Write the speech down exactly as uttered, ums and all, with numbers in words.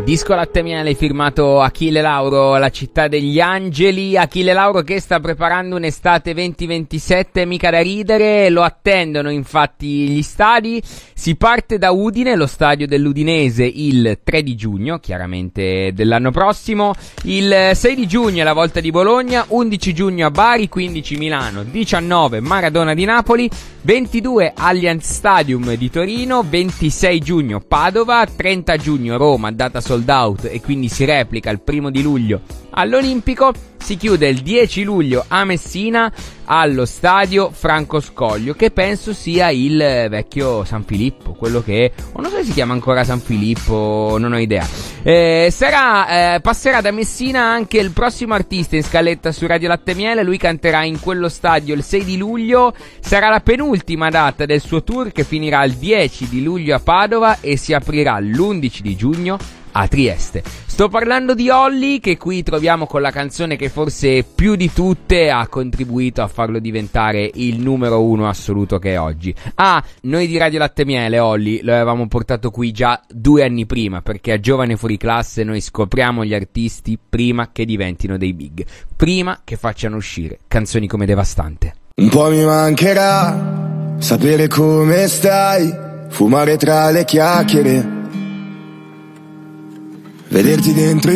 Disco Latte Miele firmato Achille Lauro, La città degli angeli. Achille Lauro che sta preparando un'estate venti ventisette mica da ridere, lo attendono infatti gli stadi. Si parte da Udine, lo stadio dell'Udinese, il tre di giugno, chiaramente dell'anno prossimo. Il sei di giugno è la volta di Bologna, undici giugno a Bari, quindici Milano, diciannove Maradona di Napoli, ventidue Allianz Stadium di Torino, ventisei giugno Padova, trenta giugno Roma, data sold out e quindi si replica il primo di luglio all'Olimpico. Si chiude il dieci luglio a Messina allo stadio Franco Scoglio, che penso sia il vecchio San Filippo, quello che o non so se si chiama ancora San Filippo, non ho idea. Eh, sarà eh, passerà da Messina anche il prossimo artista in scaletta su Radio Latte Miele. Lui canterà in quello stadio il sei di luglio, sarà la penultima data del suo tour che finirà il dieci di luglio a Padova e si aprirà l'undici di giugno a Trieste. Sto parlando di Olly, che qui troviamo con la canzone che forse più di tutte ha contribuito a farlo diventare il numero uno assoluto che è oggi. Ah, noi di Radio Latte Miele Olly lo avevamo portato qui già due anni prima, perché a Giovane Fuori Classe noi scopriamo gli artisti prima che diventino dei big, prima che facciano uscire canzoni come Devastante. Un po' mi mancherà sapere come stai, fumare tra le chiacchiere, vederti dentro